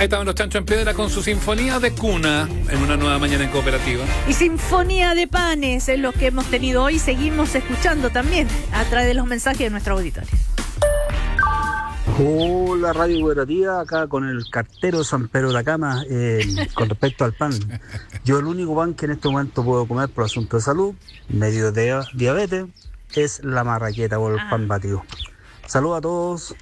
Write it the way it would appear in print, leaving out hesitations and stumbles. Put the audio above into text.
Ahí estaban los Chanchos en Piedra con su sinfonía de cuna en una nueva mañana en Cooperativa. Y sinfonía de panes es lo que hemos tenido hoy. Seguimos escuchando también a través de los mensajes de nuestro auditorio. Hola Radio Cooperativa, acá con el cartero San Pedro de la Cama, con respecto al pan. Yo el único pan que en este momento puedo comer por asunto de salud, medio de diabetes, es la marraqueta o el pan batido. Saludos a todos.